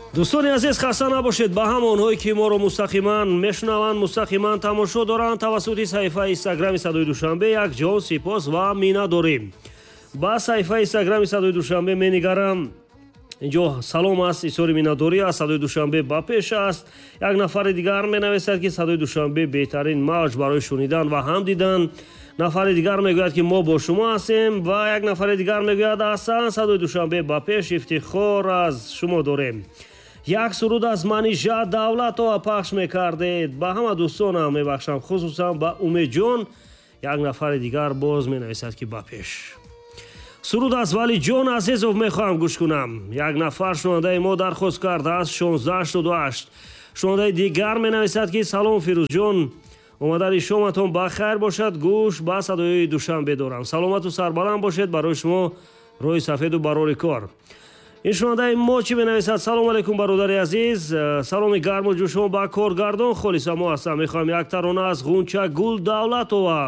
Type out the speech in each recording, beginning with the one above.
дӯстони азиз, хаста набошед. ба ҳамонҳое ки моро мустақиман мешунаванд, мустақиман тамошо доранд тавассути саҳифаи инстаграми Садои Душанбе якҷон сипос ва миннат дорем. ба саҳифаи инстаграми Садои Душанбе менигарам. инҷо салом аст, изҳори миннатдорӣ аз Садои Душанбе ба пеш аст. Як нафари дигар менависад ки Садои Душанбе беҳтарин мавҷ барои шунидан ва ҳам дидан. нафари дигар мегӯяд ки мо бо шумо ҳастем ва як нафари дигар мегӯяд аҳсан Садои Душанбе ба пеш ифтихор аз шумо дорем. як суруд аз Манижа Давлатова пахш мекардед. ба ҳама дӯстонам мебахшам, хусусан ба Умедҷон. як нафари дигар боз менависад ки ба пеш. суруд аз Валиҷон Азизов мехоҳам гӯш кунам. як нафар шунавандаи мо дархост кардааст 1688. шунавандаи дигар менависад ки салом Фирӯзҷон, омадани шоматон ба хайр бошад. гӯш ба Садои Душанбе дорам. саломату сарбаланд бошед. барои шумо рӯи сафеду барори кор. ин шунавандаи мо чӣ менависад? салом алейкум бародари азиз. саломи гарму ҷӯшон ба коргардон Холиса мо ҳастам. мехоҳам як тарона аз Ғунча Гул Давлатова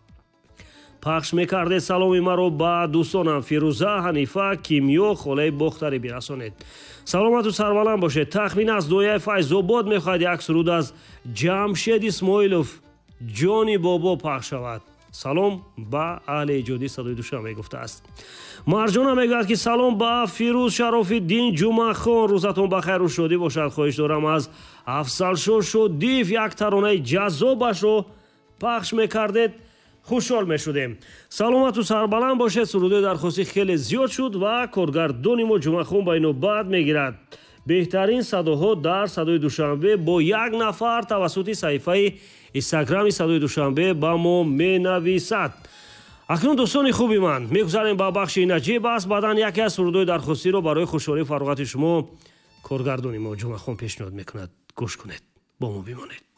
пахш мекардед. саломи маро ба дӯстонам Фирӯза, Ҳанифа, Кимё, холаи Бохтарӣ бирасонед. саломату сарбаланд бошед. тахмин аз дояи Файзобод мехоҳад як суруд аз Ҷамшед Исмоилов ҷони бобо пахш шавад. салом ба аҳли иҷоди Садои Душанбе гуфтааст. марҷона мегӯяд ки салом ба Фирӯз Шарофиддин Ҷумахон. рӯзатон ба хайру шодӣ бошад. хоҳиш дорам аз Афзалшо Шодиев як таронаи ҷаззобашро пахш мекардед. хушҳол мешудем. саломату сарбаланд бошед. сурудои дархостӣ хеле зиёд шуд ва коргардони мо Ҷумахон ба инобат мегирад. беҳтарин садоҳо дар Садои Душанбе бо як нафар тавассути саҳифаи инстаграми Садои Душанбе ба мо менависад. акнун дӯстони хуби ман мегузарем ба бахши наҷиб аст. баъдан яке аз сурудои дархостиро барои хушҳолии фароғати шумо коргардони мо Ҷумахон пешниҳод мекунад. гӯш кунед, бо мо бимонед.